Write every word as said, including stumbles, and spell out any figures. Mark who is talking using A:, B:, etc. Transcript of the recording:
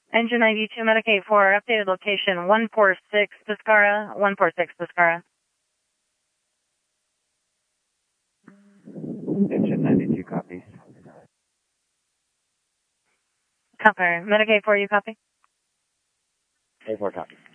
A: Engine ninety-two, Medicaid four, updated location one four six Pescara, one four six Pescara.
B: Engine ninety-two copies.
A: Copy. Medicaid four, you copy?
B: A four copies.